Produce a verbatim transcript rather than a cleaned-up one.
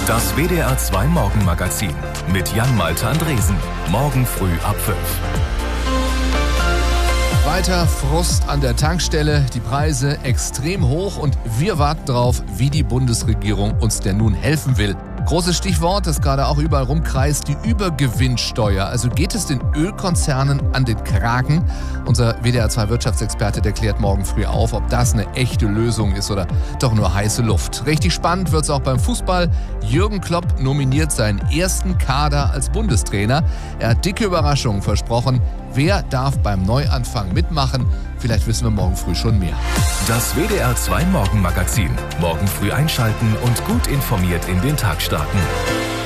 Das W D R zwei Morgenmagazin mit Jan-Malte Andresen. Morgen früh ab fünf. Weiter Frust an der Tankstelle, die Preise extrem hoch und wir warten drauf, wie die Bundesregierung uns denn nun helfen will. Großes Stichwort, das gerade auch überall rumkreist, die Übergewinnsteuer. Also geht es den Ölkonzernen an den Kragen? Unser W D R zwei Wirtschaftsexperte, der klärt morgen früh auf, ob das eine echte Lösung ist oder doch nur heiße Luft. Richtig spannend wird es auch beim Fußball. Jürgen Klopp nominiert seinen ersten Kader als Bundestrainer. Er hat dicke Überraschungen versprochen. Wer darf beim Neuanfang mitmachen? Vielleicht wissen wir morgen früh schon mehr. Das W D R zwei Morgenmagazin. Morgen früh einschalten und gut informiert in den Tag starten.